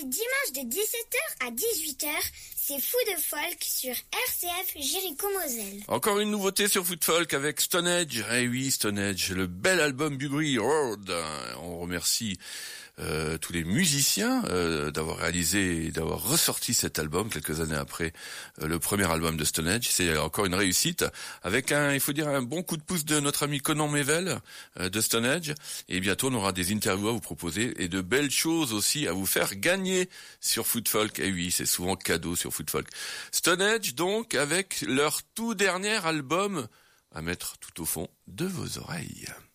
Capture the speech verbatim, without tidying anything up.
les dimanches de dix-sept heures à dix-huit heures, c'est Fou de Folk sur R C F Jéricho-Moselle. Encore une nouveauté sur Foot Folk avec Stone Age. Eh oui, Stone Age, le bel album Budry Road. On remercie euh, tous les musiciens euh, d'avoir réalisé et d'avoir ressorti cet album quelques années après euh, le premier album de Stone Age. C'est encore une réussite avec un, il faut dire, un bon coup de pouce de notre ami Conan Mével euh, de Stone Age. Et bientôt, on aura des interviews à vous proposer et de belles choses aussi à vous faire gagner sur Foot Folk. Eh oui, c'est souvent cadeau sur Foot Folk. Stone Age, donc, avec leur tout dernier album à mettre tout au fond de vos oreilles.